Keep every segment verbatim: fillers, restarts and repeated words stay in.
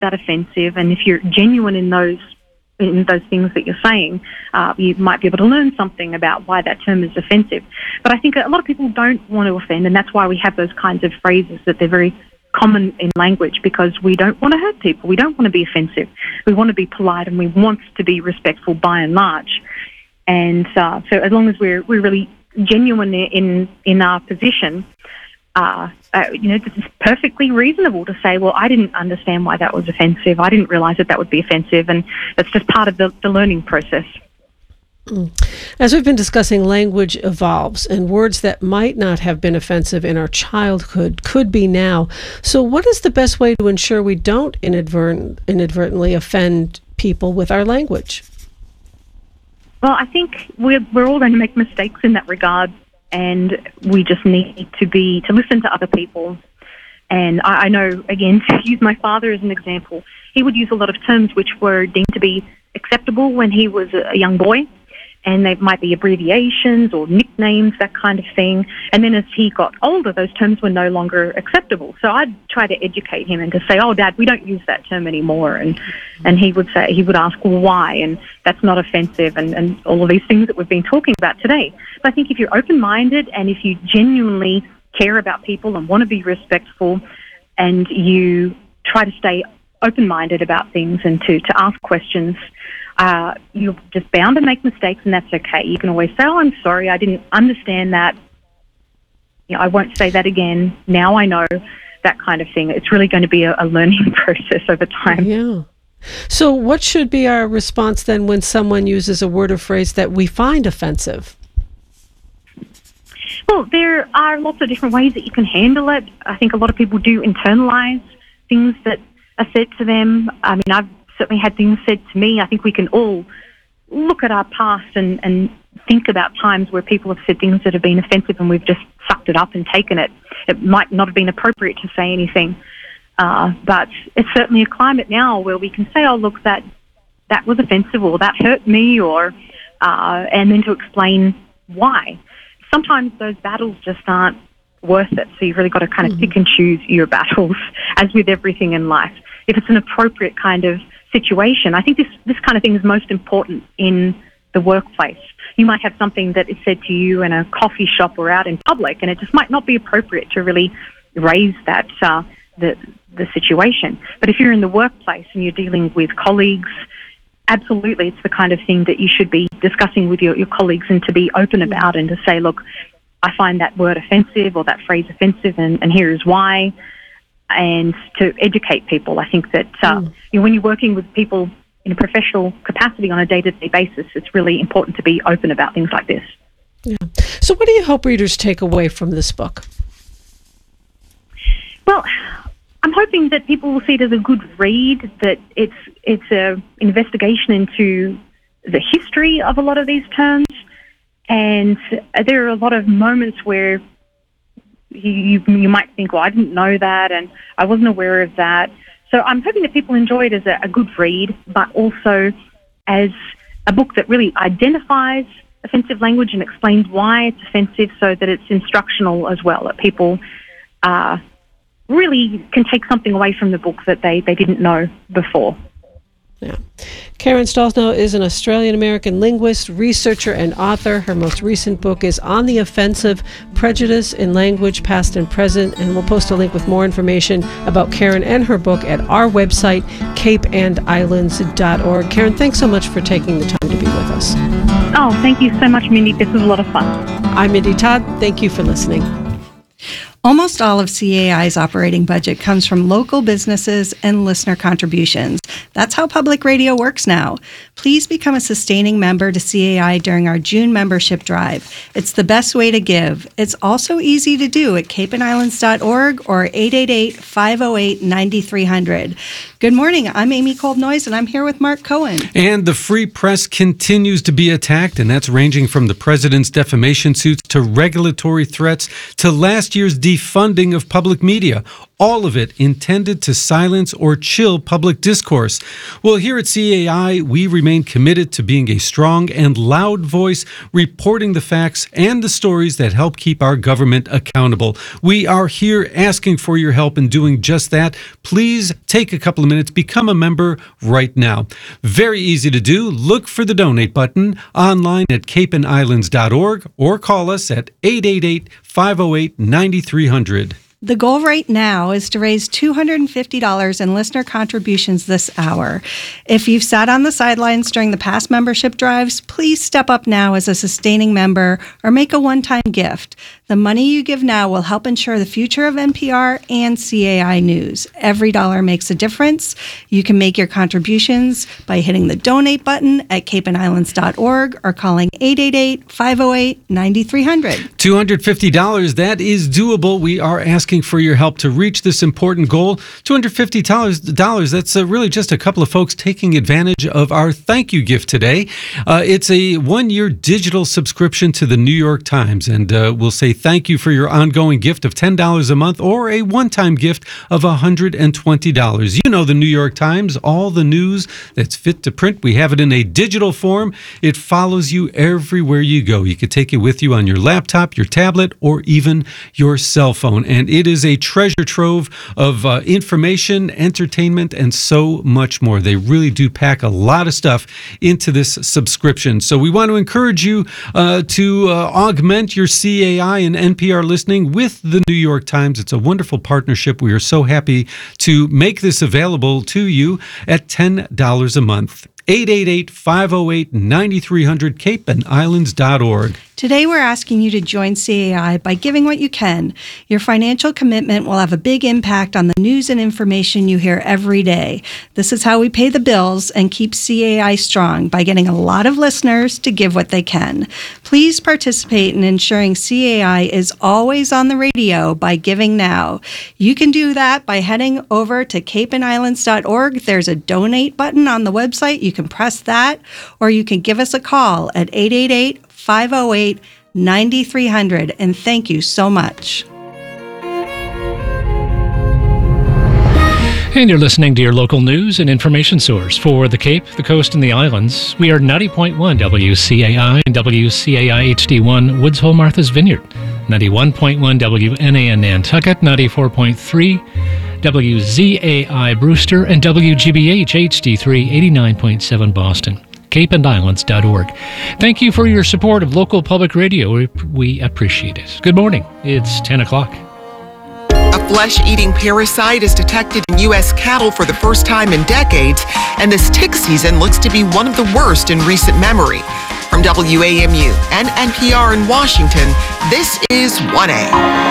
that offensive, and if you're genuine in those in those things that you're saying, uh, you might be able to learn something about why that term is offensive. But I think a lot of people don't want to offend, and that's why we have those kinds of phrases, that they're very common in language, because we don't want to hurt people. We don't want to be offensive. We want to be polite, and we want to be respectful by and large. And uh, so as long as we're we're really genuine in in our position, uh, uh, you know, it's perfectly reasonable to say, well, I didn't understand why that was offensive. I didn't realize that that would be offensive, and that's just part of the, the learning process. As we've been discussing, language evolves, and words that might not have been offensive in our childhood could be now. So what is the best way to ensure we don't inadvert- inadvertently offend people with our language? Well, I think we're, we're all going to make mistakes in that regard, and we just need to be to listen to other people. And I, I know, again, to use my father as an example, he would use a lot of terms which were deemed to be acceptable when he was a, a young boy, and they might be abbreviations or nicknames, that kind of thing. And then as he got older, those terms were no longer acceptable. So I'd try to educate him and to say, oh, Dad, we don't use that term anymore. And and he would say, he would ask, well, why? And that's not offensive, and, and all of these things that we've been talking about today. But I think if you're open-minded and if you genuinely care about people and want to be respectful, and you try to stay open-minded about things and to, to ask questions, Uh, you're just bound to make mistakes, and that's okay. You can always say, oh, I'm sorry, I didn't understand that. You know, I won't say that again. Now I know, that kind of thing. It's really going to be a, a learning process over time. Yeah. So what should be our response then when someone uses a word or phrase that we find offensive? Well, there are lots of different ways that you can handle it. I think a lot of people do internalize things that are said to them. I mean, I've certainly had things said to me. I think we can all look at our past and, and think about times where people have said things that have been offensive, and we've just sucked it up and taken it. It might not have been appropriate to say anything, uh, but it's certainly a climate now where we can say, oh, look, that that was offensive, or that hurt me, or uh, and then to explain why. Sometimes those battles just aren't worth it, so you've really got to kind of mm-hmm. pick and choose your battles, as with everything in life. If it's an appropriate kind of situation, I think this, this kind of thing is most important in the workplace. You might have something that is said to you in a coffee shop or out in public, and it just might not be appropriate to really raise that uh, the the situation. But if you're in the workplace and you're dealing with colleagues, absolutely, it's the kind of thing that you should be discussing with your, your colleagues, and to be open about, and to say, look, I find that word offensive or that phrase offensive, and, and here is why. And to educate people. I think that uh, mm. you know, when you're working with people in a professional capacity on a day-to-day basis, it's really important to be open about things like this. Yeah. So what do you hope readers take away from this book? Well, I'm hoping that people will see it as a good read, that it's it's a investigation into the history of a lot of these terms, and there are a lot of moments where You, you might think, well, I didn't know that, and I wasn't aware of that. So I'm hoping that people enjoy it as a, a good read, but also as a book that really identifies offensive language and explains why it's offensive, so that it's instructional as well, that people uh, really can take something away from the book that they, they didn't know before. Yeah. Karen Stollznow is an Australian-American linguist, researcher, and author. Her most recent book is On the Offensive: Prejudice in Language, Past and Present, and we'll post a link with more information about Karen and her book at our website, cape and islands dot org. Karen, thanks so much for taking the time to be with us. Oh, thank you so much, Mindy. This was a lot of fun. I'm Mindy Todd. Thank you for listening. Almost all of C A I's operating budget comes from local businesses and listener contributions. That's how public radio works now. Please become a sustaining member to C A I during our June membership drive. It's the best way to give. It's also easy to do at cape and islands dot org or eight eight eight, five oh eight, nine three hundred. Good morning. I'm Amy Koldnoys, and I'm here with Mark Cohen. And the free press continues to be attacked, and that's ranging from the president's defamation suits to regulatory threats to last year's defunding of public media. all of it intended to silence or chill public discourse. Well, here at C A I, we remain committed to being a strong and loud voice, reporting the facts and the stories that help keep our government accountable. We are here asking for your help in doing just that. Please take a couple of minutes, become a member right now. Very easy to do. Look for the donate button online at cape and islands dot org or call us at eight eight eight, five oh eight, nine three hundred. The goal right now is to raise two hundred fifty dollars in listener contributions this hour. If you've sat on the sidelines during the past membership drives, please step up now as a sustaining member or make a one-time gift. The money you give now will help ensure the future of N P R and C A I News. Every dollar makes a difference. You can make your contributions by hitting the donate button at cape and islands dot org or calling eight eight eight, five oh eight, nine three hundred. two hundred fifty dollars, that is doable. We are asking for your help to reach this important goal. two hundred fifty dollars, that's uh, really just a couple of folks taking advantage of our thank you gift today. Uh, it's a one-year digital subscription to the New York Times, and uh, we'll say thank you for your ongoing gift of ten dollars a month or a one-time gift of one hundred twenty dollars. You know the New York Times, all the news that's fit to print. We have it in a digital form. It follows you everywhere you go. You could take it with you on your laptop, your tablet, or even your cell phone, and it is a treasure trove of uh, information, entertainment, and so much more. They really do pack a lot of stuff into this subscription. So we want to encourage you uh, to uh, augment your C A I and N P R listening with the New York Times. It's a wonderful partnership. We are so happy to make this available to you at ten dollars a month. eight eight eight, five oh eight, nine three hundred, cape and islands dot org. Today, we're asking you to join C A I by giving what you can. Your financial commitment will have a big impact on the news and information you hear every day. This is how we pay the bills and keep C A I strong, by getting a lot of listeners to give what they can. Please participate in ensuring C A I is always on the radio by giving now. You can do that by heading over to cape and islands dot org. There's a donate button on the website. You can press that, or you can give us a call at eight eight eight, five oh eight, nine three hundred. And thank you so much. And you're listening to your local news and information source for the Cape, the Coast, and the Islands. We are ninety point one W C A I and W C A I H D one Woods Hole Martha's Vineyard, ninety-one point one W N A N Nantucket, ninety-four point three W Z A I Brewster, and W G B H H D three, eighty-nine point seven Boston. cape and islands dot org. Thank you for your support of local public radio. We, we appreciate it. Good morning. It's ten o'clock. A flesh-eating parasite is detected in U S cattle for the first time in decades, and this tick season looks to be one of the worst in recent memory. From W A M U and N P R in Washington, this is one A.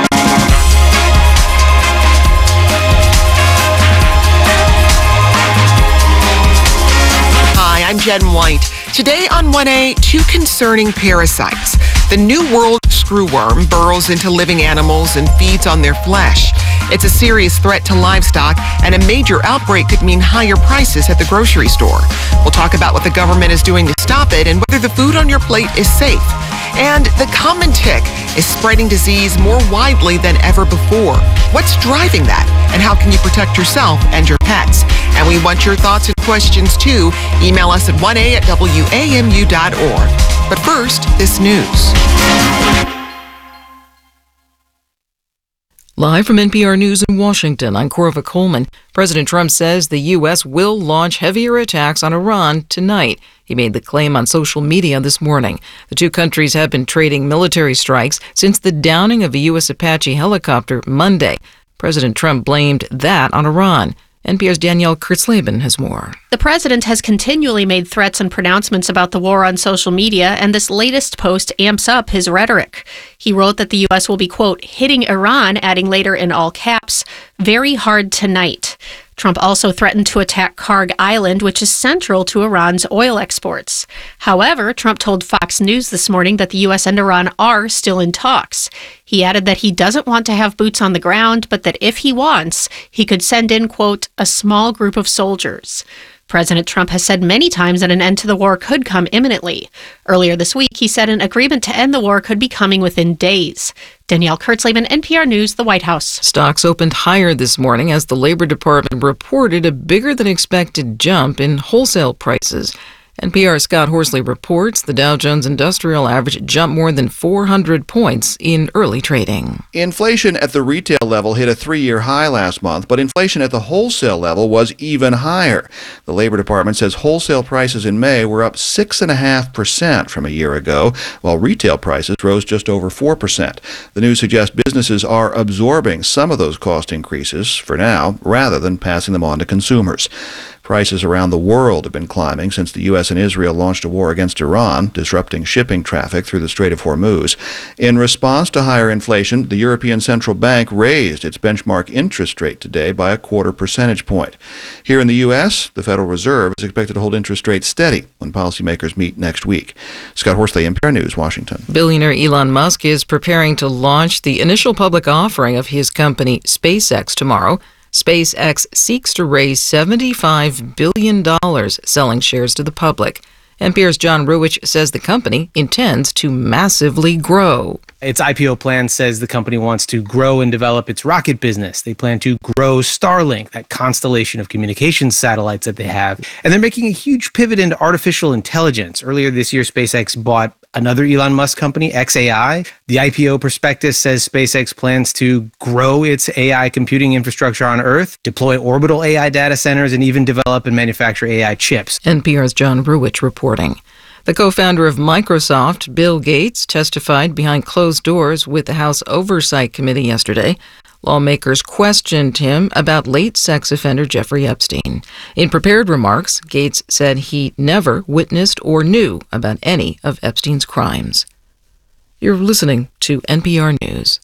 Hi, I'm Jen White. Today on one A, two concerning parasites. The New World screwworm burrows into living animals and feeds on their flesh. It's a serious threat to livestock, and a major outbreak could mean higher prices at the grocery store. We'll talk about what the government is doing to stop it and whether the food on your plate is safe. And the common tick is spreading disease more widely than ever before. What's driving that? And how can you protect yourself and your pets? And we want your thoughts and questions too. Email us at one A at W A M U dot org. But first, this news. Live from N P R News in Washington, I'm Corva Coleman. President Trump says the U S will launch heavier attacks on Iran tonight. He made the claim on social media this morning. The two countries have been trading military strikes since the downing of a U S Apache helicopter Monday. President Trump blamed that on Iran. N P R's Danielle Kurtzleben has more. The president has continually made threats and pronouncements about the war on social media, and this latest post amps up his rhetoric. He wrote that the U S will be, quote, hitting Iran, adding later in all caps, very hard tonight. Trump also threatened to attack Karg Island, which is central to Iran's oil exports. However, Trump told Fox News this morning that the U S and Iran are still in talks. He added that he doesn't want to have boots on the ground, but that if he wants, he could send in, quote, a small group of soldiers. President Trump has said many times that an end to the war could come imminently. Earlier this week, he said an agreement to end the war could be coming within days. Danielle Kurtzleben, N P R News, the White House. Stocks opened higher this morning as the Labor Department reported a bigger than expected jump in wholesale prices. N P R's Scott Horsley reports the Dow Jones Industrial Average jumped more than four hundred points in early trading. Inflation at the retail level hit a three-year high last month, but inflation at the wholesale level was even higher. The Labor Department says wholesale prices in May were up six point five percent from a year ago, while retail prices rose just over four percent. The news suggests businesses are absorbing some of those cost increases for now, rather than passing them on to consumers. Prices around the world have been climbing since the U S and Israel launched a war against Iran, disrupting shipping traffic through the Strait of Hormuz. In response to higher inflation, the European Central Bank raised its benchmark interest rate today by a quarter percentage point. Here in the U S, the Federal Reserve is expected to hold interest rates steady when policymakers meet next week. Scott Horsley, N P R News, Washington. Billionaire Elon Musk is preparing to launch the initial public offering of his company SpaceX tomorrow. SpaceX seeks to raise seventy-five billion dollars selling shares to the public. N P R's John Ruwitch says the company intends to massively grow. Its I P O plan says the company wants to grow and develop its rocket business. They plan to grow Starlink, that constellation of communications satellites that they have. And they're making a huge pivot into artificial intelligence. Earlier this year, SpaceX bought another Elon Musk company, X A I. The I P O prospectus says SpaceX plans to grow its A I computing infrastructure on Earth, deploy orbital A I data centers, and even develop and manufacture A I chips. N P R's John Ruwitch reporting. The co-founder of Microsoft, Bill Gates, testified behind closed doors with the House Oversight Committee yesterday. Lawmakers questioned him about late sex offender Jeffrey Epstein. In prepared remarks, Gates said he never witnessed or knew about any of Epstein's crimes. You're listening to N P R News.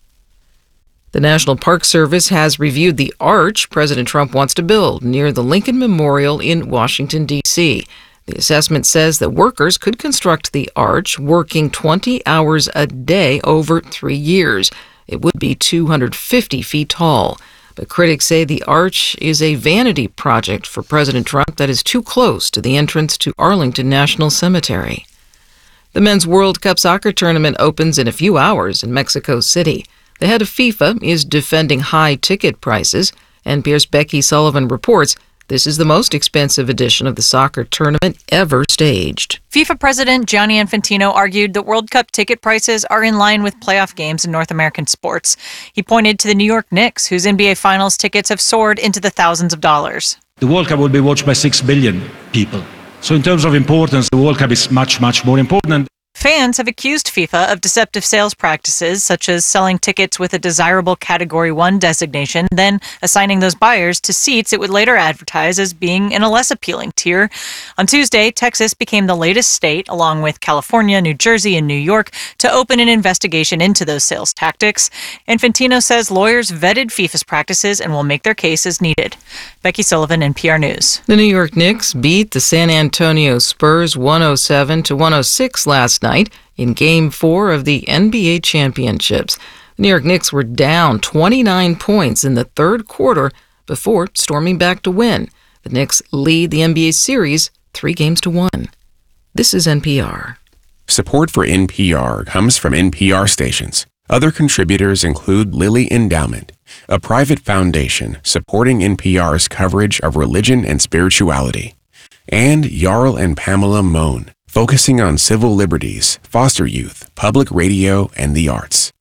The National Park Service has reviewed the arch President Trump wants to build near the Lincoln Memorial in Washington, D C The assessment says that workers could construct the arch working twenty hours a day over three years. It would be two hundred fifty feet tall. But critics say the arch is a vanity project for President Trump that is too close to the entrance to Arlington National Cemetery. The Men's World Cup soccer tournament opens in a few hours in Mexico City. The head of FIFA is defending high ticket prices. N P R's Becky Sullivan reports this is the most expensive edition of the soccer tournament ever staged. FIFA President Gianni Infantino argued that World Cup ticket prices are in line with playoff games in North American sports. He pointed to the New York Knicks, whose N B A Finals tickets have soared into the thousands of dollars. The World Cup will be watched by six billion people. So in terms of importance, the World Cup is much, much more important. Fans have accused FIFA of deceptive sales practices, such as selling tickets with a desirable Category one designation, then assigning those buyers to seats it would later advertise as being in a less appealing tier. On Tuesday, Texas became the latest state, along with California, New Jersey, and New York, to open an investigation into those sales tactics. Infantino says lawyers vetted FIFA's practices and will make their case as needed. Becky Sullivan, N P R News. The New York Knicks beat the San Antonio Spurs one oh seven to one oh six last night in Game four of the N B A Championships. The New York Knicks were down twenty-nine points in the third quarter before storming back to win. The Knicks lead the N B A series three games to one. This is N P R. Support for N P R comes from N P R stations. Other contributors include Lilly Endowment, a private foundation supporting N P R's coverage of religion and spirituality, and Jarl and Pamela Mohn, focusing on civil liberties, foster youth, public radio, and the arts.